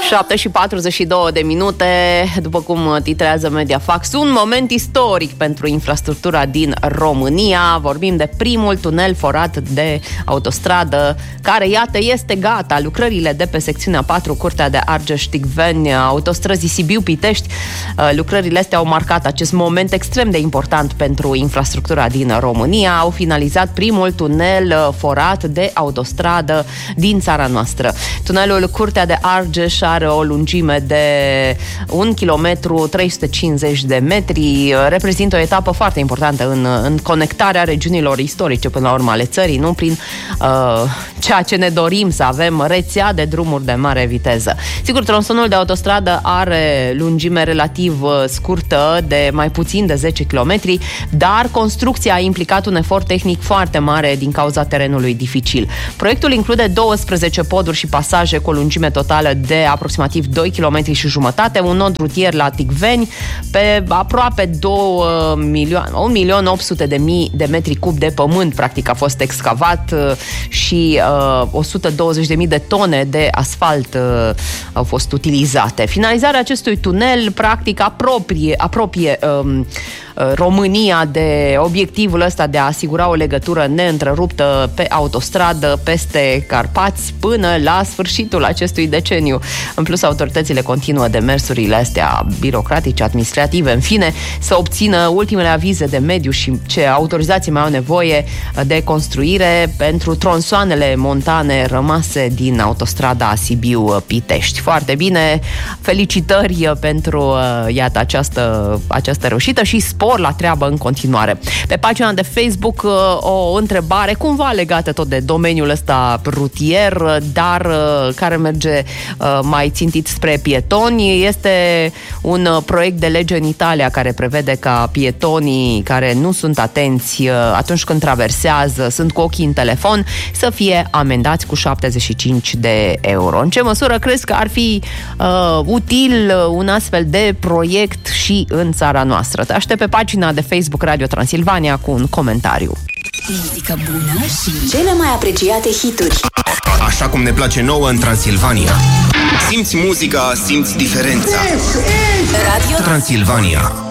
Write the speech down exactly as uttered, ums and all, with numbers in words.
șapte și patruzeci și două de minute, după cum titrează Mediafax, un moment istoric pentru infrastructura din România. Vorbim de primul tunel forat de autostradă, care, iată, este gata. Lucrările de pe secțiunea patru, Curtea de Argeș-Ticveni, autostrăzii Sibiu-Pitești, lucrările astea au marcat acest moment extrem de important pentru infrastructura din România. Au finalizat primul tunel forat de autostradă din țara noastră. Tunelul Curtea de Argeș are o lungime de un kilometru trei sute cincizeci de metri, reprezintă o etapă foarte importantă în, în conectarea regiunilor istorice până la urmă ale țării, nu prin uh, ceea ce ne dorim să avem, rețea de drumuri de mare viteză. Sigur, tronsonul de autostradă are lungime relativ scurtă, de mai puțin de zece kilometri, dar construcția a implicat un efort tehnic foarte mare din cauza terenului dificil. Proiectul include douăsprezece poduri și pasaje cu o lungime totală de aproximativ doi virgulă cinci kilometri, un nod rutier la Ticveni pe aproape două milioane, un milion opt sute de mii de metri cub de pământ practic a fost excavat și uh, o sută douăzeci de mii de tone de asfalt uh, au fost utilizate. Finalizarea acestui tunel practic apropie, apropie um, România de obiectivul ăsta de a asigura o legătură neîntreruptă pe autostradă peste Carpați până la sfârșitul acestui deceniu. În plus, autoritățile continuă demersurile astea birocratice, administrative, în fine, să obțină ultimele avize de mediu și ce autorizații mai au nevoie de construire pentru tronsoanele montane rămase din autostrada Sibiu-Pitești. Foarte bine, felicitări pentru, iată, această, această reușită și spor la treabă în continuare. Pe pagina de Facebook o întrebare cumva legată tot de domeniul ăsta rutier, dar care merge mai țintit spre pietoni. Este un proiect de lege în Italia care prevede ca pietonii care nu sunt atenți atunci când traversează, sunt cu ochii în telefon, să fie amendați cu șaptezeci și cinci de euro. În ce măsură crezi că ar fi uh, util un astfel de proiect și în țara noastră? Te aștept pe pagina de Facebook Radio Transilvania cu un comentariu. Muzică bună și cele mai apreciate hituri. Așa cum ne place nouă în Transilvania. Simți muzica, simți diferența. Radio Transilvania.